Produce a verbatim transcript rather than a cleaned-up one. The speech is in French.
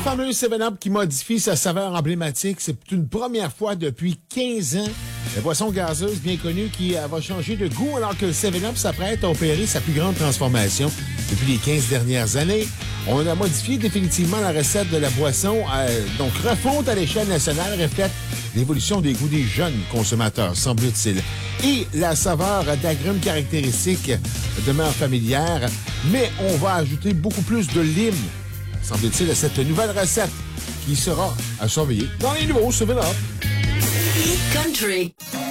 fameux seven up qui modifie sa saveur emblématique. C'est une première fois depuis quinze ans. La boisson gazeuse bien connue qui euh, va changer de goût alors que le seven up s'apprête à opérer sa plus grande transformation depuis les quinze dernières années. On a modifié définitivement la recette de la boisson. Euh, donc, refonte à l'échelle nationale reflète l'évolution des goûts des jeunes consommateurs, semble-t-il. Et la saveur d'agrumes caractéristique demeure familière, mais on va ajouter beaucoup plus de lime, semble-t-il, à cette nouvelle recette qui sera à surveiller dans les nouveaux seven up. Country.